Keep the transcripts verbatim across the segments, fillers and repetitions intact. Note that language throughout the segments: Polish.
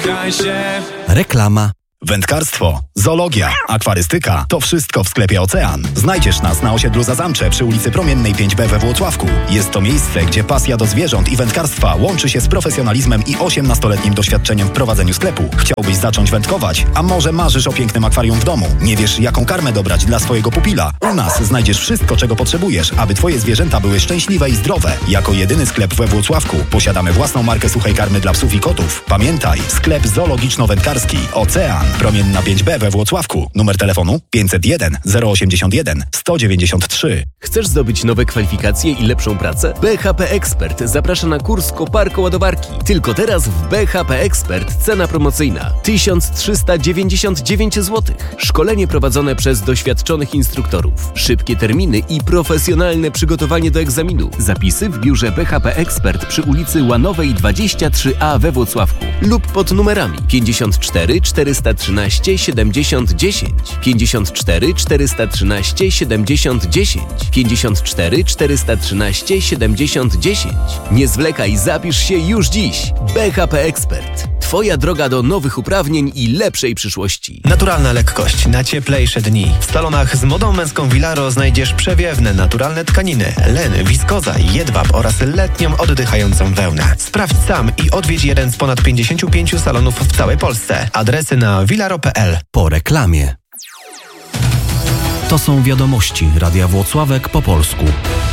Reklama. Wędkarstwo, zoologia, akwarystyka – to wszystko w sklepie Ocean. Znajdziesz nas na osiedlu Zazamcze przy ulicy Promiennej pięć B we Włocławku. Jest to miejsce, gdzie pasja do zwierząt i wędkarstwa łączy się z profesjonalizmem i osiemnastoletnim doświadczeniem w prowadzeniu sklepu. Chciałbyś zacząć wędkować? A może marzysz o pięknym akwarium w domu? Nie wiesz, jaką karmę dobrać dla swojego pupila? U nas znajdziesz wszystko, czego potrzebujesz, aby twoje zwierzęta były szczęśliwe i zdrowe. Jako jedyny sklep we Włocławku posiadamy własną markę suchej karmy dla psów i kotów. Pamiętaj, sklep zoologiczno-wędkarski Ocean. Promienna pięć B we Włocławku. Numer telefonu pięćset jeden zero osiemdziesiąt jeden sto dziewięćdziesiąt trzy. Chcesz zdobyć nowe kwalifikacje i lepszą pracę? B H P Expert zaprasza na kurs koparko-ładowarki. Tylko teraz w B H P Expert cena promocyjna tysiąc trzysta dziewięćdziesiąt dziewięć złotych. Szkolenie prowadzone przez doświadczonych instruktorów. Szybkie terminy i profesjonalne przygotowanie do egzaminu. Zapisy w biurze B H P Expert przy ulicy Łanowej dwadzieścia trzy A we Włocławku lub pod numerami pięćdziesiąt cztery czterysta trzynaście siedemdziesiąt dziesięć, pięćdziesiąt cztery czterysta trzynaście siedemdziesiąt dziesięć, pięćdziesiąt cztery czterysta trzynaście siedemdziesiąt dziesięć. Nie zwlekaj, zapisz się już dziś. B H P Expert. Twoja droga do nowych uprawnień i lepszej przyszłości. Naturalna lekkość na cieplejsze dni. W salonach z modą męską Vilaro znajdziesz przewiewne, naturalne tkaniny, len, wiskoza, jedwab oraz letnią oddychającą wełnę. Sprawdź sam i odwiedź jeden z ponad pięćdziesięciu pięciu salonów w całej Polsce. Adresy na vilaro kropka p l. Po reklamie. To są wiadomości Radia Włocławek po polsku.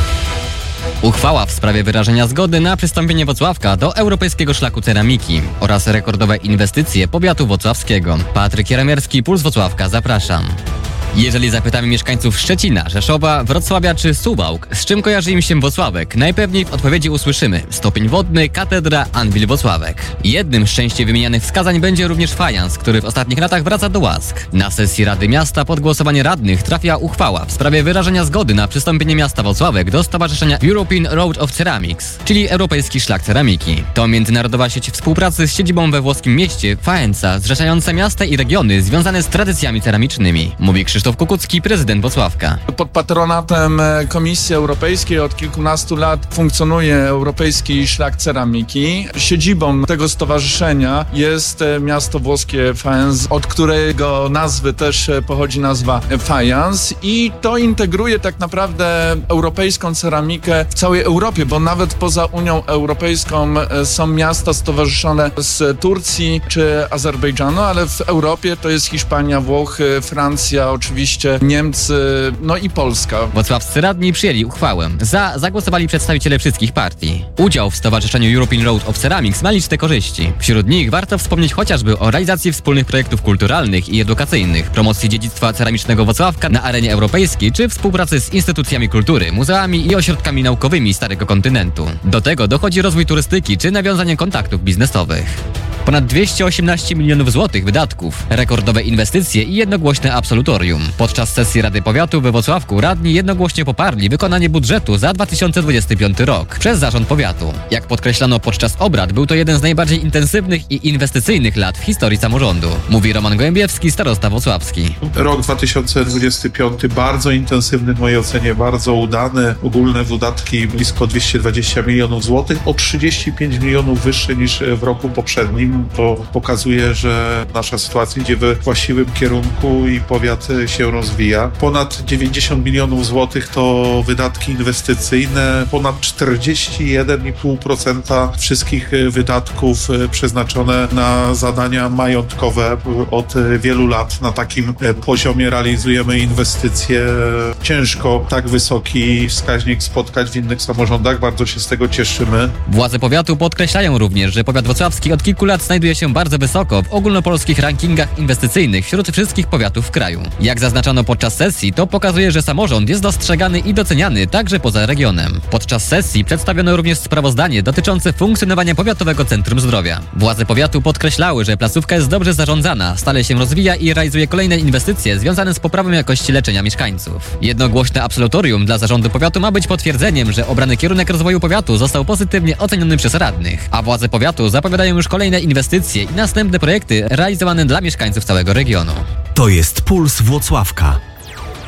Uchwała w sprawie wyrażenia zgody na przystąpienie Włocławka do Europejskiego Szlaku Ceramiki oraz rekordowe inwestycje powiatu włocławskiego. Patryk Jaromierski, Puls Włocławka, zapraszam. Jeżeli zapytamy mieszkańców Szczecina, Rzeszowa, Wrocławia czy Suwałk, z czym kojarzy im się Włocławek, najpewniej w odpowiedzi usłyszymy stopień wodny, katedra, Anwil Włocławek. Jednym z częściej wymienianych wskazań będzie również fajans, który w ostatnich latach wraca do łask. Na sesji Rady Miasta pod głosowanie radnych trafia uchwała w sprawie wyrażenia zgody na przystąpienie miasta Włocławek do Stowarzyszenia European Road of Ceramics, czyli Europejski Szlak Ceramiki. To międzynarodowa sieć współpracy z siedzibą we włoskim mieście Faenza, zrzeszająca miasta i regiony związane z tradycjami ceramicznymi, mówi Krzysztof Kukucki, prezydent Włocławka. Pod patronatem Komisji Europejskiej od kilkunastu lat funkcjonuje Europejski Szlak Ceramiki. Siedzibą tego stowarzyszenia jest miasto włoskie Faenza, od którego nazwy też pochodzi nazwa fajans, i to integruje tak naprawdę europejską ceramikę w całej Europie, bo nawet poza Unią Europejską są miasta stowarzyszone z Turcji czy Azerbejdżanu, ale w Europie to jest Hiszpania, Włochy, Francja, oczywiście Niemcy, no i Polska. Włocławscy radni przyjęli uchwałę. Za zagłosowali przedstawiciele wszystkich partii. Udział w Stowarzyszeniu European Road of Ceramics ma liczne korzyści. Wśród nich warto wspomnieć chociażby o realizacji wspólnych projektów kulturalnych i edukacyjnych, promocji dziedzictwa ceramicznego Włocławka na arenie europejskiej, czy współpracy z instytucjami kultury, muzeami i ośrodkami naukowymi Starego Kontynentu. Do tego dochodzi rozwój turystyki czy nawiązanie kontaktów biznesowych. Ponad dwieście osiemnaście milionów złotych wydatków, rekordowe inwestycje i jednogłośne absolutorium. Podczas sesji Rady Powiatu we Włocławku radni jednogłośnie poparli wykonanie budżetu za dwa tysiące dwudziesty piąty rok przez zarząd powiatu. Jak podkreślano podczas obrad, był to jeden z najbardziej intensywnych i inwestycyjnych lat w historii samorządu, mówi Roman Gołębiewski, starosta włocławski. Rok dwa tysiące dwudziesty piąty bardzo intensywny, w mojej ocenie bardzo udany. Ogólne wydatki blisko dwieście dwadzieścia milionów złotych, o trzydzieści pięć milionów wyższe niż w roku poprzednim. To pokazuje, że nasza sytuacja idzie we właściwym kierunku i powiat się rozwija. Ponad dziewięćdziesiąt milionów złotych to wydatki inwestycyjne, ponad czterdzieści jeden i pół procent wszystkich wydatków przeznaczone na zadania majątkowe. Od wielu lat na takim poziomie realizujemy inwestycje. Ciężko tak wysoki wskaźnik spotkać w innych samorządach, bardzo się z tego cieszymy. Władze powiatu podkreślają również, że powiat włocławski od kilku lat znajduje się bardzo wysoko w ogólnopolskich rankingach inwestycyjnych wśród wszystkich powiatów w kraju. Jak zaznaczono podczas sesji, to pokazuje, że samorząd jest dostrzegany i doceniany także poza regionem. Podczas sesji przedstawiono również sprawozdanie dotyczące funkcjonowania Powiatowego Centrum Zdrowia. Władze powiatu podkreślały, że placówka jest dobrze zarządzana, stale się rozwija i realizuje kolejne inwestycje związane z poprawą jakości leczenia mieszkańców. Jednogłośne absolutorium dla zarządu powiatu ma być potwierdzeniem, że obrany kierunek rozwoju powiatu został pozytywnie oceniony przez radnych, a władze powiatu zapowiadają już kolejne inwestycje i następne projekty realizowane dla mieszkańców całego regionu. To jest Puls Włocławka.